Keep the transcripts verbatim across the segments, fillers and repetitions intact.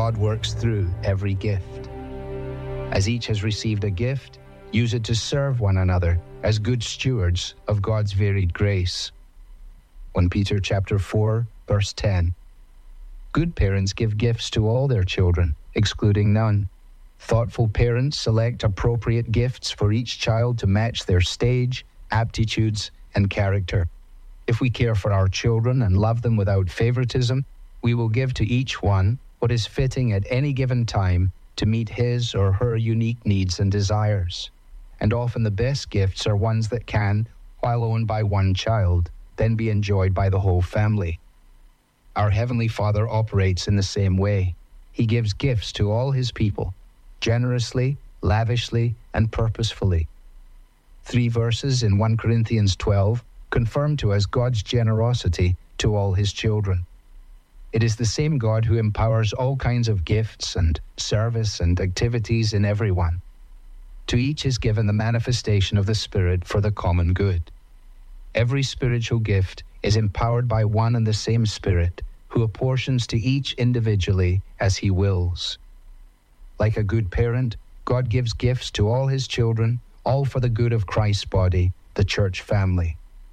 God works through every gift. As each has received a gift, use it to serve one another as good stewards of God's varied grace. First Peter chapter four, verse ten. Good parents give gifts to all their children, excluding none. Thoughtful parents select appropriate gifts for each child to match their stage, aptitudes, and character. If we care for our children and love them without favoritism, we will give to each one what is fitting at any given time to meet his or her unique needs and desires. And often the best gifts are ones that can, while owned by one child, then be enjoyed by the whole family. Our Heavenly Father operates in the same way. He gives gifts to all his people, generously, lavishly, and purposefully. Three verses in First Corinthians twelve confirm to us God's generosity to all his children. It is the same God who empowers all kinds of gifts and service and activities in everyone. To each is given the manifestation of the Spirit for the common good. Every spiritual gift is empowered by one and the same Spirit, who apportions to each individually as he wills. Like a good parent, God gives gifts to all his children, all for the good of Christ's body, the church family.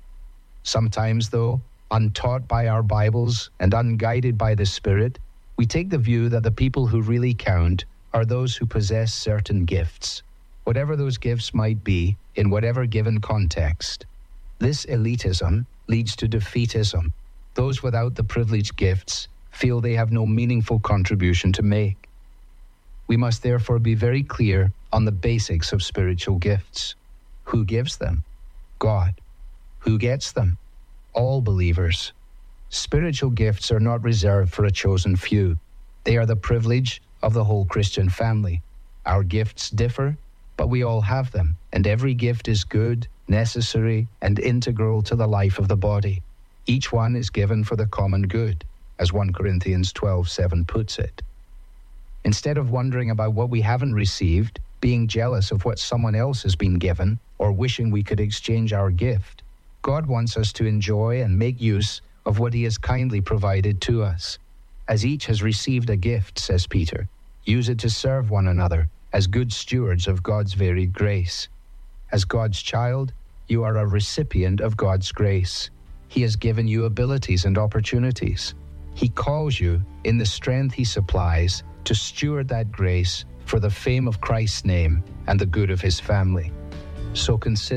Sometimes, though, untaught by our Bibles and unguided by the Spirit, we take the view that the people who really count are those who possess certain gifts, whatever those gifts might be, in whatever given context. This elitism leads to defeatism. Those without the privileged gifts feel they have no meaningful contribution to make. We must therefore be very clear on the basics of spiritual gifts. Who gives them? God. Who gets them? All believers. Spiritual gifts are not reserved for a chosen few. They are the privilege of the whole Christian family. Our gifts differ, but we all have them, and every gift is good, necessary, and integral to the life of the body. Each one is given for the common good, as First Corinthians twelve seven puts it. Instead of wondering about what we haven't received, being jealous of what someone else has been given, or wishing we could exchange our gift, God wants us to enjoy and make use of what he has kindly provided to us. As each has received a gift, says Peter, use it to serve one another as good stewards of God's varied grace. As God's child, you are a recipient of God's grace. He has given you abilities and opportunities. He calls you, in the strength he supplies, to steward that grace for the fame of Christ's name and the good of his family. So consider